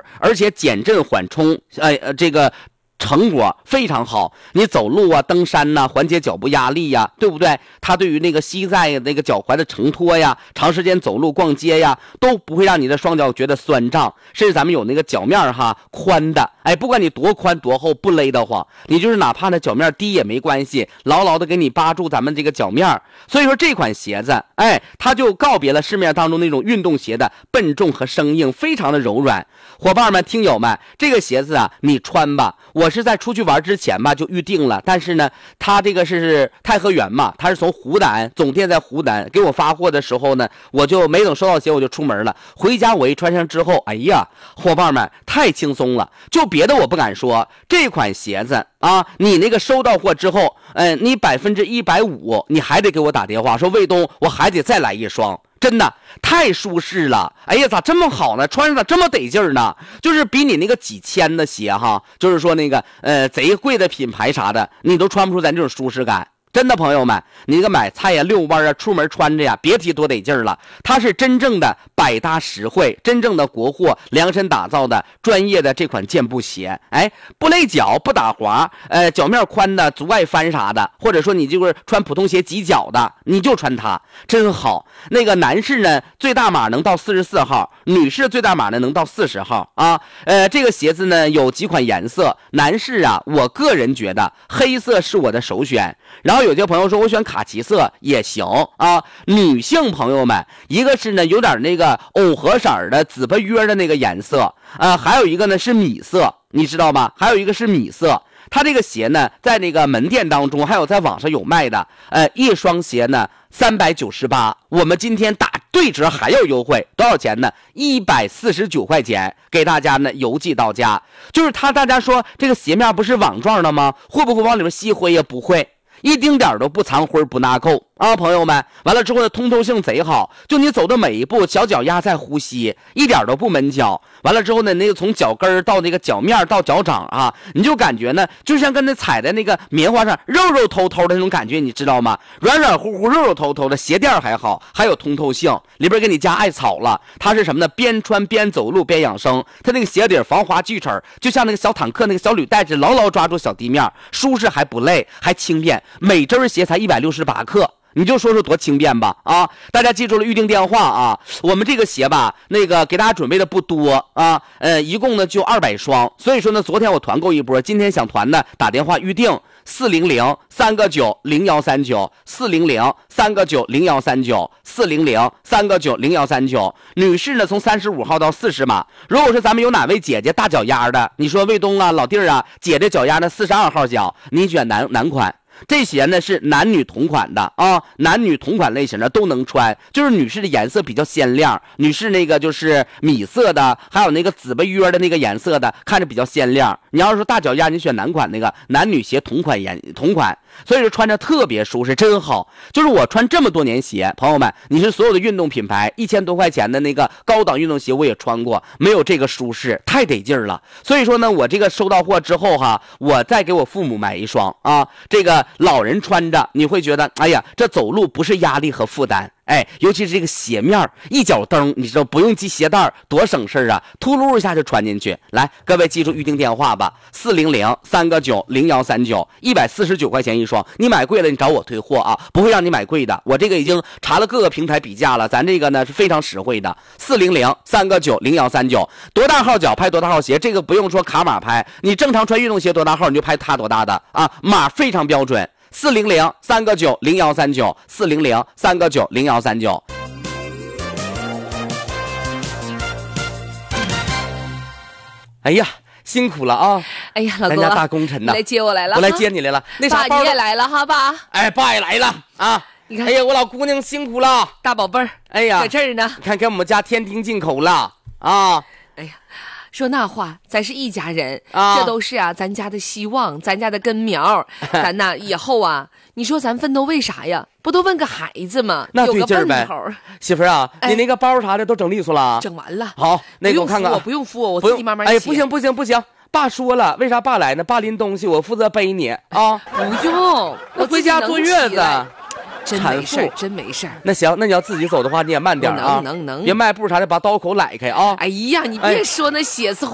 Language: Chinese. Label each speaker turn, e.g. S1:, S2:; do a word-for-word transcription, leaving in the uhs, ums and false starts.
S1: 而且减震缓冲，呃呃，这个成果非常好。你走路啊、登山呐、啊，缓解脚部压力呀，对不对？它对于那个膝盖那个脚踝的承托呀，长时间走路逛街呀，都不会让你的双脚觉得酸胀。甚至咱们有那个脚面哈宽的，哎，不管你多宽多厚，不勒得慌，你就是哪怕那脚面低也没关系，牢牢的给你扒住咱们这个脚面。所以说这款鞋子，哎，它就告别了市面当中那种运动鞋的笨重和生硬，非常的柔软。伙伴们、听友们，这个鞋子啊，你穿吧。我是在出去玩之前吧就预定了，但是呢，它这个是太和园嘛，它是从湖南总店在湖南给我发货的时候呢，我就没等收到鞋我就出门了。回家我一穿上之后，哎呀，伙伴们太轻松了，就别的我不敢说，这款鞋子啊，你那个收到货之后，嗯、呃，你百分之一百五，你还得给我打电话说卫东，我还得再来一双。真的太舒适了，哎呀，咋这么好呢？穿上咋这么得劲儿呢？就是比你那个几千的鞋哈，就是说那个呃贼贵的品牌啥的，你都穿不出咱这种舒适感。真的朋友们，你这个买菜呀、遛弯啊、出门穿着呀，别提多得劲儿了。它是真正的百搭实惠，真正的国货量身打造的专业的这款健步鞋。哎，不勒脚，不打滑，呃，脚面宽的，足外翻啥的，或者说你就是穿普通鞋挤脚的，你就穿它，真好。那个男士呢，最大码能到四十四号，女士最大码呢能到四十号啊。呃，这个鞋子呢有几款颜色，男士啊，我个人觉得黑色是我的首选，然后有些朋友说我选卡其色也行啊。女性朋友们，一个是呢有点那个藕荷色的紫不约的那个颜色啊，还有一个呢是米色，你知道吗？还有一个是米色。它这个鞋呢在那个门店当中还有在网上有卖的，呃一双鞋呢三百九十八，我们今天打对折还要优惠，多少钱呢？一百四十九块钱，给大家呢邮寄到家。就是它，大家说这个鞋面不是网状的吗？会不会往里面吸灰呀？不会，一丁点都不藏灰不纳垢啊，朋友们。完了之后呢，通透性贼好，就你走的每一步，小脚丫在呼吸，一点都不闷脚。完了之后呢，那个从脚跟到那个脚面到脚掌啊，你就感觉呢，就像跟那踩在那个棉花上肉肉透透的那种感觉，你知道吗？软软乎乎、肉肉透透的，鞋垫还好，还有通透性，里边给你加艾草了。它是什么呢？边穿边走路边养生，它那个鞋底防滑锯齿，就像那个小坦克那个小履带子，牢牢抓住小地面，舒适还不累，还轻便。每针鞋才一百六十八克。你就说说多轻便吧啊！大家记住了预定电话啊！我们这个鞋吧，那个给大家准备的不多啊，呃，一共呢就二百双，所以说呢，昨天我团购一波，今天想团的打电话预定四零零三个九零幺三九四零零三个九零幺三九四零零三个九零幺三九。女士呢从三十五号到四十码。如果说咱们有哪位姐姐大脚丫的，你说卫东啊、老弟儿啊，姐姐脚丫的四十二号脚，你选男男款。这鞋呢是男女同款的啊，男女同款类型的都能穿，就是女士的颜色比较鲜亮，女士那个就是米色的，还有那个紫不约的那个颜色的，看着比较鲜亮。你要是说大脚丫，你选男款那个，男女鞋同款颜同款，所以说穿着特别舒适，真好。就是我穿这么多年鞋，朋友们，你是所有的运动品牌一千多块钱的那个高档运动鞋我也穿过，没有这个舒适，太得劲儿了。所以说呢，我这个收到货之后哈，我再给我父母买一双啊，这个老人穿着你会觉得，哎呀，这走路不是压力和负担。哎，尤其是这个鞋面一脚蹬，你知道不用系鞋带多省事啊，秃噜一下就穿进去。来，各位记住预定电话吧，四零零三个九零幺三九，一百四十九块钱一双。你买贵了，你找我退货啊，不会让你买贵的。我这个已经查了各个平台比价了，咱这个呢是非常实惠的。四零零三个九零幺三九，多大号脚拍多大号鞋，这个不用说卡码拍，你正常穿运动鞋多大号你就拍它多大的啊，码非常标准。四零零三个九零幺三九，四零零三个九零幺三九。哎呀，辛苦了啊！
S2: 哎呀，老公，
S1: 咱家大功臣呐，
S2: 来接我来了，
S1: 我来接你来了。那啥，
S2: 爸，你也来了哈，爸。
S1: 哎，爸也来了啊！
S2: 你看，
S1: 哎呀，我老姑娘辛苦了，
S2: 大宝贝儿，
S1: 哎呀，
S2: 在这儿呢。
S1: 你看，给我们家天丁进口了啊！
S2: 哎呀。说那话，咱是一家人，
S1: 啊、
S2: 这都是啊咱家的希望，咱家的根苗。咱呐以后啊，你说咱奋斗为啥呀？不都问个孩子吗？
S1: 那对劲儿呗。媳妇儿啊，哎、你那个包啥的都整利索了？
S2: 整完了。
S1: 好，那个我看看，
S2: 我不用扶我，我自己慢慢写。
S1: 哎，不行不行不行，爸说了，为啥爸来呢？爸拎东西，我负责背你啊。
S2: 不用，我
S1: 回家坐月子。
S2: 真没事，真没事。
S1: 那行，那你要自己走的话，你也慢点啊，
S2: 能能能，
S1: 别迈步啥的，把刀口揽开啊。
S2: 哎呀，你别说那血丝